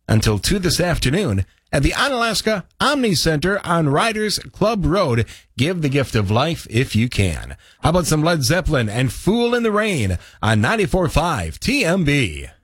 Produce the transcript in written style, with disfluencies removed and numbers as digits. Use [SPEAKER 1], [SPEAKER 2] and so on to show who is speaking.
[SPEAKER 1] until 2 this afternoon at the Onalaska Omni Center on Riders Club Road. Give the gift of life if you can. How about some Led Zeppelin and Fool in the Rain on 94.5 TMB?